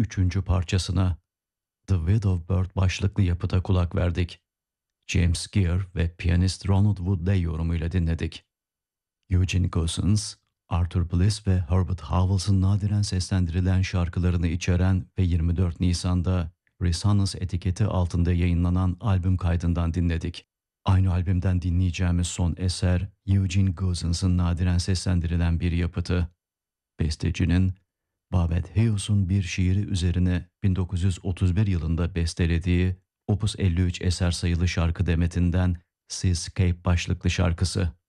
üçüncü parçasına The Widow Bird başlıklı yapıda kulak verdik. James Gear ve piyanist Ronald Wood yorumuyla dinledik. Eugene Cousins, Arthur Bliss ve Herbert Howells'ın nadiren seslendirilen şarkılarını içeren ve 24 Nisan'da Resonance etiketi altında yayınlanan albüm kaydından dinledik. Aynı albümden dinleyeceğimiz son eser Eugene Cousins'ın nadiren seslendirilen bir yapıtı. Bestecinin Babet Hughes bir şiiri üzerine 1931 yılında bestelediği Opus 53 eser sayılı şarkı demetinden Seascape başlıklı şarkısı.